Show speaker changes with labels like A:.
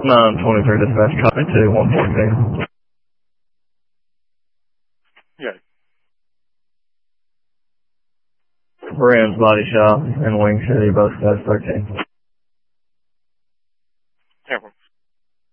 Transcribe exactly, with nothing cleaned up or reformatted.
A: nine twenty-three dispatch, copy two, one fourteen.
B: Yeah.
A: Rams Body Shop and Wing City, both guys thirteen.